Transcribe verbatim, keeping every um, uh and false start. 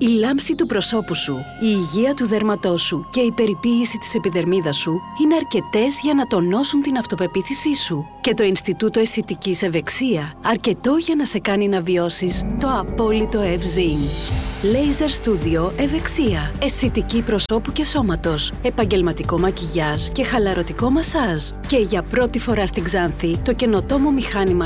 Η λάμψη του προσώπου σου, η υγεία του δέρματός σου και η περιποίηση της επιδερμίδας σου είναι αρκετές για να τονώσουν την αυτοπεποίθησή σου. Και το Ινστιτούτο Αισθητικής Ευεξία αρκετό για να σε κάνει να βιώσεις το απόλυτο ευζήν. Laser Studio Ευεξία. Αισθητική προσώπου και σώματος. Επαγγελματικό μακιγιάζ και χαλαρωτικό μασάζ. Και για πρώτη φορά στην Ξάνθη το καινοτόμο μηχάνημα